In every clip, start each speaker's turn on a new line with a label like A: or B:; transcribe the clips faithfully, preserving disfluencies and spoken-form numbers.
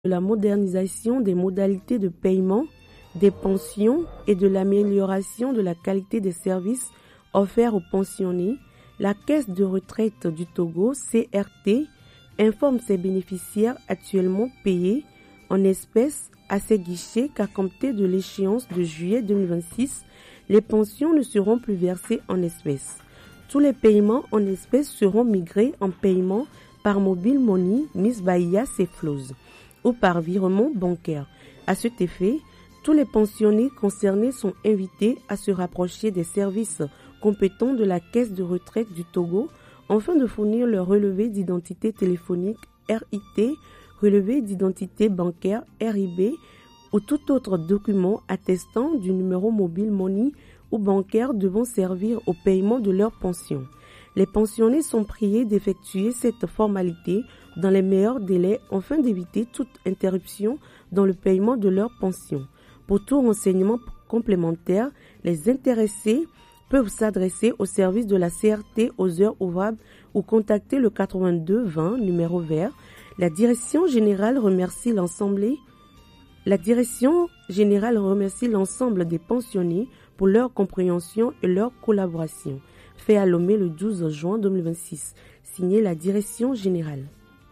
A: de la modernisation des modalités de paiement des pensions et de l'amélioration de la qualité des services offerts aux pensionnés, la Caisse de retraite du Togo, C R T, informe ses bénéficiaires actuellement payés en espèces à ses guichets qu'à compter de l'échéance de juillet deux mille vingt-six, les pensions ne seront plus versées en espèces. Tous les paiements en espèces seront migrés en paiement par Mobile Money, Miss Bahia Cefloz, ou par virement bancaire. À cet effet, tous les pensionnés concernés sont invités à se rapprocher des services compétents de la Caisse de retraite du Togo afin de fournir leur relevé d'identité téléphonique R I T, relevé d'identité bancaire R I B ou tout autre document attestant du numéro Mobile Money ou bancaire devant servir au paiement de leur pension. Les pensionnés sont priés d'effectuer cette formalité dans les meilleurs délais afin d'éviter toute interruption dans le paiement de leur pension. Pour tout renseignement complémentaire, les intéressés peuvent s'adresser au service de la C R T aux heures ouvrables ou contacter le quatre-vingt-deux vingt numéro vert. La direction générale remercie l'ensemble La direction générale remercie l'ensemble des pensionnés pour leur compréhension et leur collaboration. Fait à Lomé le douze juin deux mille vingt-six. Signé la direction générale.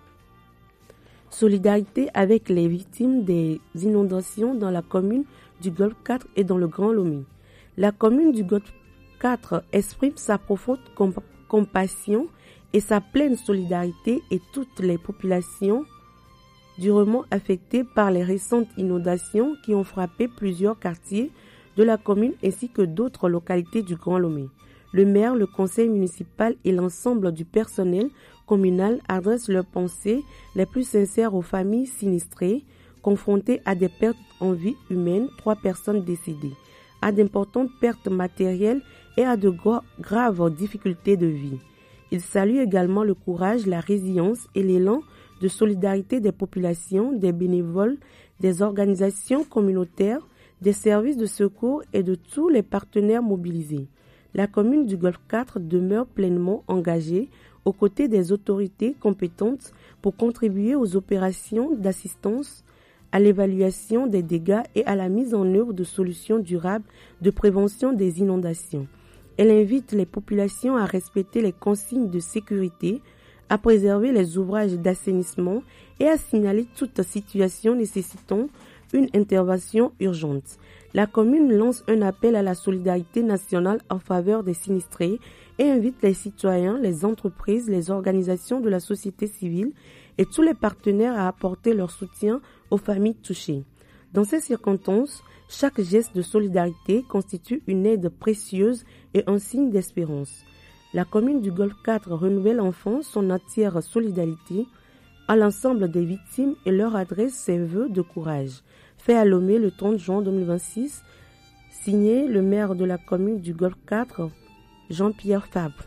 A: Solidarité avec les victimes des inondations dans la commune du Golfe quatre et dans le Grand Lomé. La commune du Golfe quatre exprime sa profonde comp- compassion et sa pleine solidarité et toutes les populations durement affectées par les récentes inondations qui ont frappé plusieurs quartiers de la commune ainsi que d'autres localités du Grand Lomé. Le maire, le conseil municipal et l'ensemble du personnel communal adressent leurs pensées les plus sincères aux familles sinistrées, confrontées à des pertes en vie humaine, trois personnes décédées, à d'importantes pertes matérielles et à de gra- graves difficultés de vie. Il salue également le courage, la résilience et l'élan de solidarité des populations, des bénévoles, des organisations communautaires, des services de secours et de tous les partenaires mobilisés. La commune du Golfe quatre demeure pleinement engagée aux côtés des autorités compétentes pour contribuer aux opérations d'assistance, à l'évaluation des dégâts et à la mise en œuvre de solutions durables de prévention des inondations. Elle invite les populations à respecter les consignes de sécurité, à préserver les ouvrages d'assainissement et à signaler toute situation nécessitant une intervention urgente. La commune lance un appel à la solidarité nationale en faveur des sinistrés et invite les citoyens, les entreprises, les organisations de la société civile et tous les partenaires à apporter leur soutien aux familles touchées. Dans ces circonstances, chaque geste de solidarité constitue une aide précieuse et un signe d'espérance. La commune du Golfe quatre renouvelle enfin son entière solidarité à l'ensemble des victimes et leur adresse ses vœux de courage. Fait à Lomé le trente juin deux mille vingt-six, signé le maire de la commune du Golfe quatre, Jean-Pierre Fabre.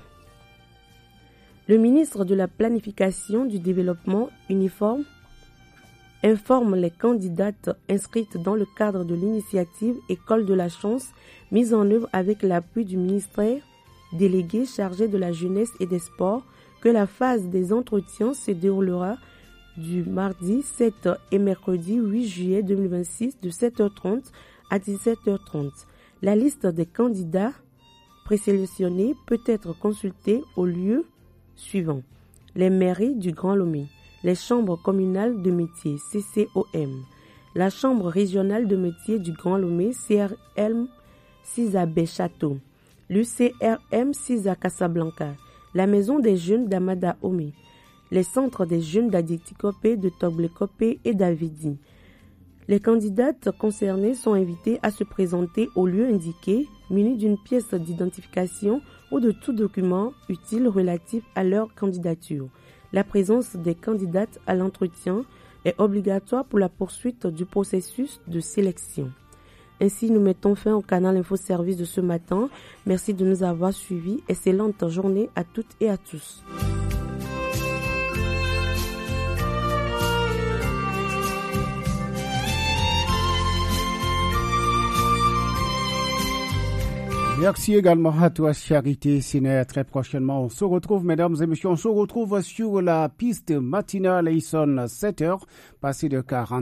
A: Le ministre de la Planification du Développement uniforme informe les candidates inscrites dans le cadre de l'initiative École de la Chance mise en œuvre avec l'appui du ministère délégué chargé de la jeunesse et des sports que la phase des entretiens se déroulera du mardi sept et mercredi huit juillet deux mille vingt-six de sept heures trente à dix-sept heures trente. La liste des candidats présélectionnés peut être consultée au lieu suivant: les mairies du Grand Lomé, les chambres communales de métiers C C O M, la chambre régionale de métiers du Grand Lomé C R M six à Béchâteau, l'U C R M six à Casablanca, la maison des jeunes d'Amada Omé, les centres des jeunes d'Adjektikopé, de Toglekopé et d'Avidi. Les candidates concernées sont invitées à se présenter au lieu indiqué, munis d'une pièce d'identification ou de tout document utile relatif à leur candidature. La présence des candidates à l'entretien est obligatoire pour la poursuite du processus de sélection. Ainsi, nous mettons fin au canal Info Service de ce matin. Merci de nous avoir suivis. Excellente journée à toutes et à tous.
B: Merci également à toi, Charité Siner. Très prochainement, on se retrouve, mesdames et messieurs, on se retrouve sur la piste matinale. Il sonne sept heures, passé de quarante.